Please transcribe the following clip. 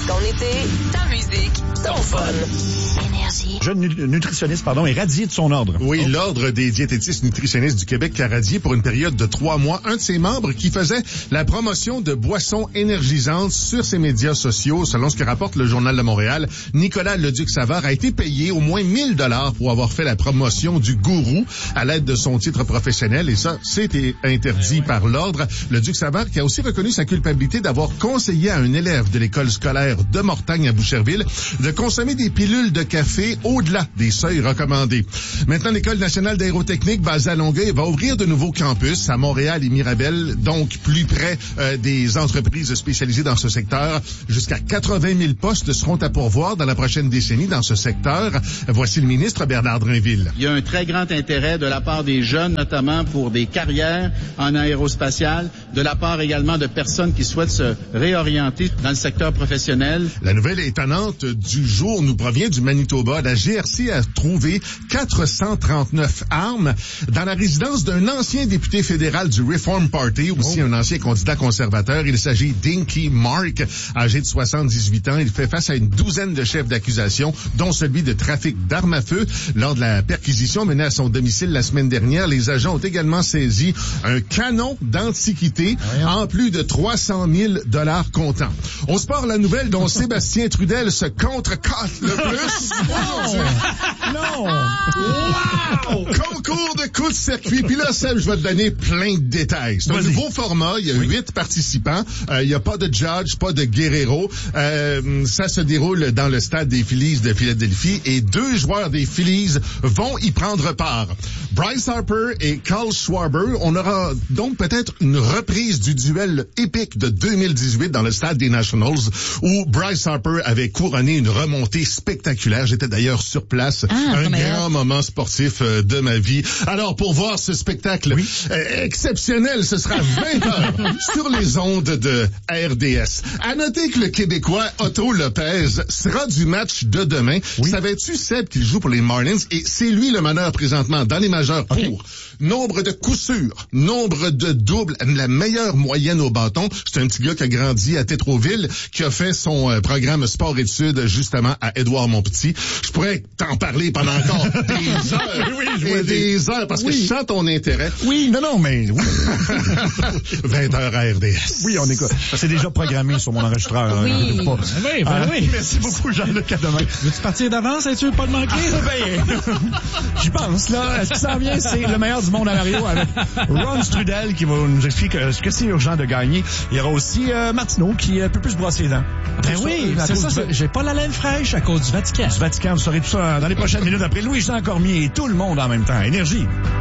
Ton été, ta musique, ton fun. Énergie. Jeune nutritionniste, est radié de son ordre. Oui, l'Ordre des diététistes nutritionnistes du Québec a radié pour une période de 3 mois un de ses membres qui faisait la promotion de boissons énergisantes sur ses médias sociaux. Selon ce que rapporte le Journal de Montréal, Nicolas Leduc-Savard a été payé au moins 1000 $ pour avoir fait la promotion du gourou à l'aide de son titre professionnel. Et ça, c'était interdit par l'Ordre. Leduc-Savard qui a aussi reconnu sa culpabilité d'avoir conseillé à un élève de l'école scolaire de Mortagne à Boucherville de consommer des pilules de café au-delà des seuils recommandés. Maintenant, l'École nationale d'aérotechnique basée à Longueuil va ouvrir de nouveaux campus à Montréal et Mirabel, donc plus près des entreprises spécialisées dans ce secteur. Jusqu'à 80 000 postes seront à pourvoir dans la prochaine décennie dans ce secteur. Voici le ministre Bernard Drinville. Il y a un très grand intérêt de la part des jeunes, notamment pour des carrières en aérospatial, de la part également de personnes qui souhaitent se réorienter dans le secteur professionnel. La nouvelle étonnante du jour nous provient du Manitoba. La GRC a trouvé 439 armes dans la résidence d'un ancien député fédéral du Reform Party, aussi un ancien candidat conservateur. Il s'agit d'Inky Mark, âgé de 78 ans. Il fait face à une douzaine de chefs d'accusation, dont celui de trafic d'armes à feu. Lors de la perquisition menée à son domicile la semaine dernière, les agents ont également saisi un canon d'antiquité en plus de 300 000 $ comptant. Au sport, la nouvelle dont Sébastien Trudel se contre-cote le plus. Non! Wow! Concours de coups de circuit. Puis là, Seb, je vais te donner plein de détails. C'est un nouveau format. Il y a 8 participants. Il n'y a pas de judge, pas de guerrero. Ça se déroule dans le stade des Phillies de Philadelphie et 2 joueurs des Phillies vont y prendre part. Bryce Harper et Carl Schwarber. On aura donc peut-être une reprise du duel épique de 2018 dans le stade des Nationals où Bryce Harper avait couronné une remontée spectaculaire. J'étais d'ailleurs sur place. Un grand moment sportif de ma vie. Alors, pour voir ce spectacle exceptionnel, ce sera 20h sur les ondes de RDS. À noter que le Québécois Otto Lopez sera du match de demain. Savais-tu, Seb, qu'il joue pour les Marlins? Et c'est lui le meneur présentement dans les majeurs pour nombre de coups sûrs, nombre de doubles, la meilleure moyenne au bâton. C'est un petit gars qui a grandi à Tétroville, qui a fait son programme sport-études justement à Édouard-Montpetit. Je pourrais t'en parler pendant encore des heures des heures, parce que je sens ton intérêt. Oui, mais... 20h à RDS. Oui, on écoute. C'est déjà programmé sur mon enregistreur. Oui. Oui. Merci beaucoup, Jean-Luc, à demain. Veux-tu partir d'avance? Es-tu pas de manquer? J'y pense, là. Ce qui s'en vient, c'est le meilleur du monde à Mario avec Ron Strudel qui va nous expliquer ce que c'est urgent de gagner. Il y aura aussi Martineau qui peut plus se brosser les dents. C'est ça. J'ai pas la laine fraîche à cause du Vatican. Vous saurez tout ça dans les prochaines minutes après Louis-Jean Cormier et tout le monde en même temps. Énergie.